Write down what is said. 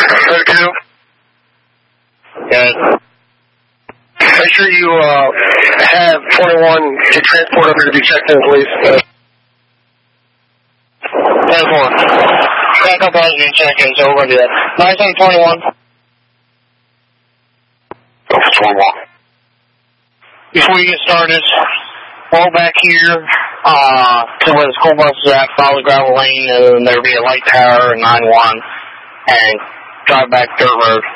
32. Good. Make sure you have 21 to transport over to be checked in, please. 24. Backup has been check-in, so we're going to do that. 921. Go for 21. Before you get started, roll back here to where the school bus is at, follow the gravel lane, and there'll be a light tower and 9-1, and drive back dirt road.